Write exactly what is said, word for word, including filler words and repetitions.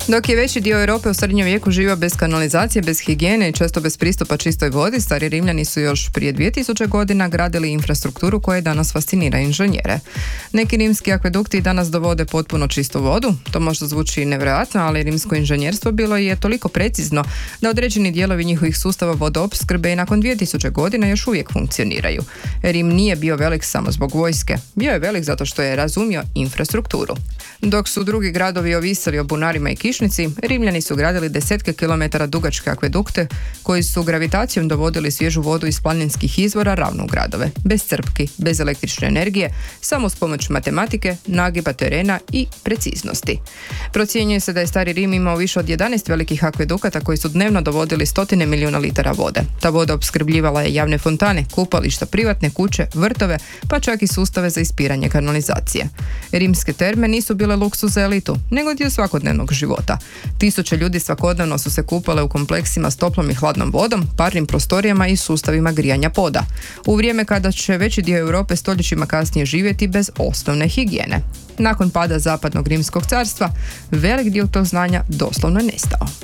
Dok je veći dio Europe u srednjem vijeku živio bez kanalizacije, bez higijene i često bez pristupa čistoj vodi, stari Rimljani su još prije dvije tisuće godina gradili infrastrukturu koja danas fascinira inženjere. Neki rimski akvedukti danas dovode potpuno čistu vodu. To možda zvuči nevjerojatno, ali rimsko inženjerstvo bilo je toliko precizno da određeni dijelovi njihovih sustava vodoopskrbe i nakon dvije tisuće godina još uvijek funkcioniraju. Rim nije bio velik samo zbog vojske. Bio je velik zato što je razumio infrastrukturu. Dok su drugi gradovi ovisili o bunarima i kišnici, Rimljani su gradili desetke kilometara dugačke akvedukte koji su gravitacijom dovodili svježu vodu iz planinskih izvora ravno u gradove, bez crpki, bez električne energije, samo s pomoć matematike, nagiba terena i preciznosti. Procjenjuje se da je stari Rim imao više od jedanaest velikih akvedukata koji su dnevno dovodili stotine milijuna litara vode. Ta voda opskrbljivala je javne fontane, kupališta, privatne kuće, vrtove, pa čak i sustave za ispiranje kanalizacije. Rimske terme nisu bile luksuz za elitu, nego dio svakodnevnog života. Tisuće ljudi svakodnevno su se kupale u kompleksima s toplom i hladnom vodom, parnim prostorijama i sustavima grijanja poda. U vrijeme kada će veći dio Europe stoljećima kasnije živjeti bez osnovne higijene. Nakon pada zapadnog rimskog carstva, velik dio tog znanja doslovno je nestao.